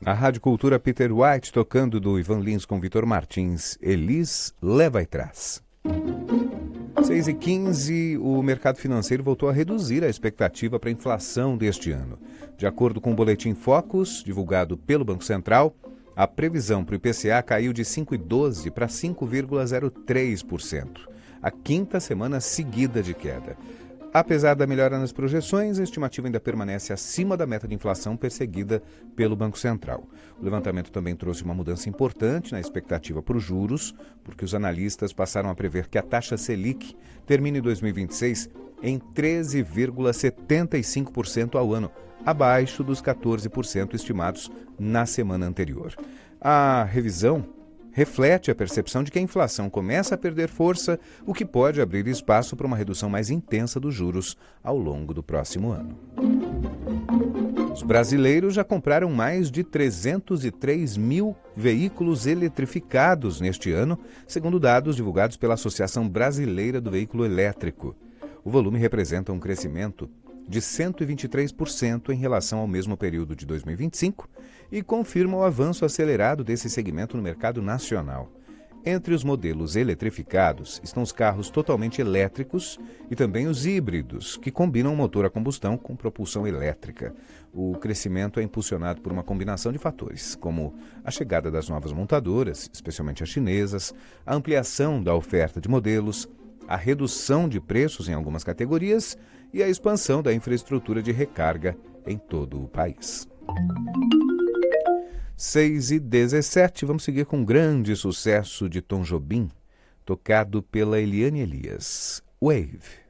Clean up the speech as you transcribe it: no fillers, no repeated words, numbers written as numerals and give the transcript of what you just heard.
A Rádio Cultura Peter White tocando do Ivan Lins com Vitor Martins. Elis leva e traz. 6h15, o mercado financeiro voltou a reduzir a expectativa para a inflação deste ano. De acordo com o Boletim Focus, divulgado pelo Banco Central, a previsão para o IPCA caiu de 5,12% para 5,03%, a quinta semana seguida de queda. Apesar da melhora nas projeções, a estimativa ainda permanece acima da meta de inflação perseguida pelo Banco Central. O levantamento também trouxe uma mudança importante na expectativa para os juros, porque os analistas passaram a prever que a taxa Selic termine em 2026 em 13,75% ao ano, abaixo dos 14% estimados na semana anterior. A revisão reflete a percepção de que a inflação começa a perder força, o que pode abrir espaço para uma redução mais intensa dos juros ao longo do próximo ano. Os brasileiros já compraram mais de 303 mil veículos eletrificados neste ano, segundo dados divulgados pela Associação Brasileira do Veículo Elétrico. O volume representa um crescimento de 123% em relação ao mesmo período de 2025 e confirma o avanço acelerado desse segmento no mercado nacional. Entre os modelos eletrificados estão os carros totalmente elétricos e também os híbridos, que combinam um motor a combustão com propulsão elétrica. O crescimento é impulsionado por uma combinação de fatores, como a chegada das novas montadoras, especialmente as chinesas, a ampliação da oferta de modelos, a redução de preços em algumas categorias e a expansão da infraestrutura de recarga em todo o país. 6h17, vamos seguir com um grande sucesso de Tom Jobim, tocado pela Eliane Elias, Wave.